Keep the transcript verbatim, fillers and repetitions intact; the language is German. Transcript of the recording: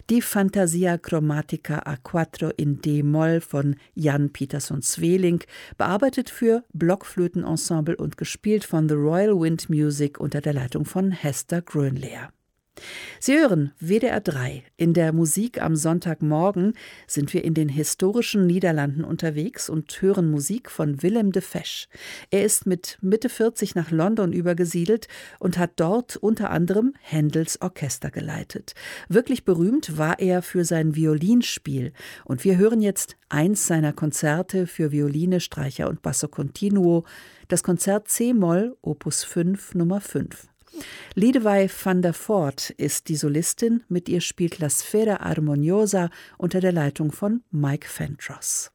Die Fantasia Chromatica A quattro in D-Moll von Jan Pieterszoon Sweelinck, bearbeitet für Blockflötenensemble und gespielt von The Royal Wind Music unter der Leitung von Hester Grönleer. Sie hören W D R drei. In der Musik am Sonntagmorgen sind wir in den historischen Niederlanden unterwegs und hören Musik von Willem de Fesch. Er ist mit Mitte vierzig nach London übergesiedelt und hat dort unter anderem Händels Orchester geleitet. Wirklich berühmt war er für sein Violinspiel. Und wir hören jetzt eins seiner Konzerte für Violine, Streicher und Basso Continuo, das Konzert C-Moll, Opus fünf, Nummer fünf. Liedewij van der Voort ist die Solistin, mit ihr spielt La Sfera Armoniosa unter der Leitung von Mike Fentross.